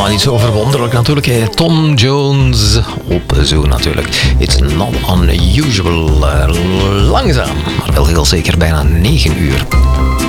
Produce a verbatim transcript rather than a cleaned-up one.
maar niet zo verwonderlijk natuurlijk. Hè. Tom Jones op Zoo natuurlijk. It's not unusual. Uh, langzaam, maar wel heel zeker bijna negen uur.